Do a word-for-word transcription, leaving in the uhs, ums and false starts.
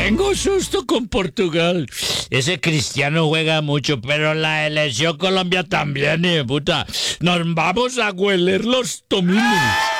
Tengo susto con Portugal. Ese Cristiano juega mucho, pero la elección Colombia también, eh, puta. Nos vamos a hueler los tomines.